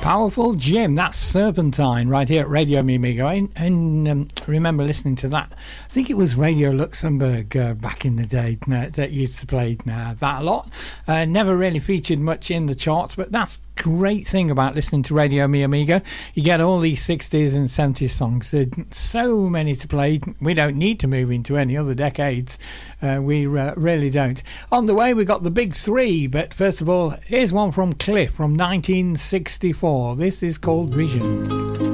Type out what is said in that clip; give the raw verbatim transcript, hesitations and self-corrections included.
Powerful Jim, that's Serpentine right here at Radio Mi Amigo. I, I um, remember listening to that. I think it was Radio Luxembourg uh, back in the day uh, that used to play uh, that a lot. Uh, never really featured much in the charts, but that's the great thing about listening to Radio Mi Amigo. You get all these sixties and seventies songs. There's so many to play. We don't need to move into any other decades. Uh, we uh, really don't. On the way, we got the big three, but first of all, here's one from Cliff from nineteen sixty-four. This is called Visions.